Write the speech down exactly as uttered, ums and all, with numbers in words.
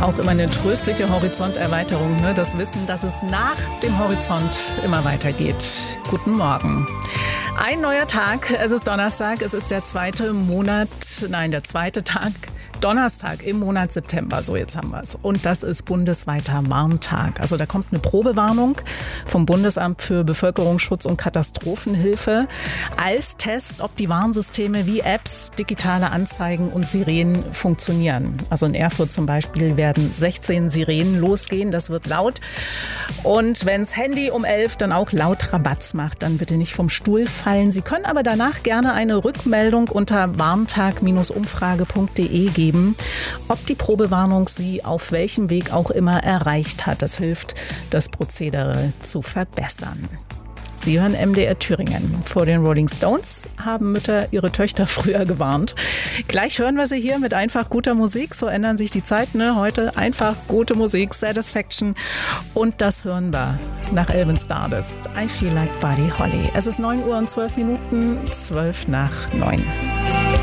Auch immer eine tröstliche Horizonterweiterung, ne? Das Wissen, dass es nach dem Horizont immer weitergeht. Guten Morgen. Ein neuer Tag, es ist Donnerstag, es ist der zweite Monat, nein, der zweite Tag, Donnerstag im Monat September, so jetzt haben wir es. Und das ist bundesweiter Warntag. Also da kommt eine Probewarnung vom Bundesamt für Bevölkerungsschutz und Katastrophenhilfe als Test, ob die Warnsysteme wie Apps, digitale Anzeigen und Sirenen funktionieren. Also in Erfurt zum Beispiel werden sechzehn Sirenen losgehen, das wird laut. Und wenns Handy um elf dann auch laut Rabatz macht, dann bitte nicht vom Stuhl fallen. Sie können aber danach gerne eine Rückmeldung unter warntag Bindestrich umfrage Punkt de geben, ob die Probewarnung Sie auf welchem Weg auch immer erreicht hat. Das hilft, das Prozedere zu verbessern. Sie hören M D R Thüringen. Vor den Rolling Stones haben Mütter ihre Töchter früher gewarnt. Gleich hören wir sie hier mit einfach guter Musik. So ändern sich die Zeiten, ne? Heute einfach gute Musik, Satisfaction. Und das hören wir nach Elven Stardust. I Feel Like Buddy Holly. Es ist neun Uhr und zwölf Minuten, zwölf nach neun.